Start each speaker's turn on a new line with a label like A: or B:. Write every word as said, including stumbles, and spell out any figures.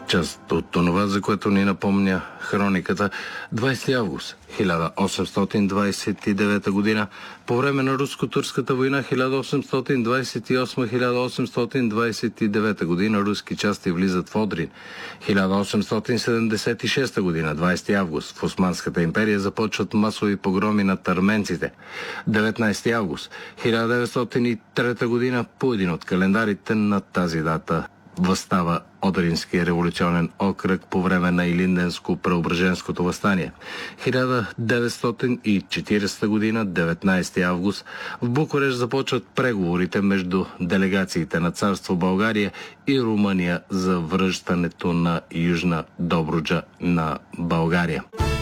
A: част от това, за което ни напомня хрониката. двайсети август хиляда осемстотин двайсет и девета година, по време на руско-турската война хиляда осемстотин двайсет и осма - хиляда осемстотин двайсет и девета година, руски части влизат в Одрин. хиляда осемстотин седемдесет и шеста година, двайсети август, в Османската империя започват масови погроми над арменците. деветнайсети август хиляда деветстотин и трета година, по един от календарите на тази дата възстава Одринския революционен окръг по време на Илинденско-Преображенското въстание. хиляда деветстотин и четиридесета година, деветнайсети август, в Букурещ започват преговорите между делегациите на царство България и Румъния за връщането на Южна Добруджа на България.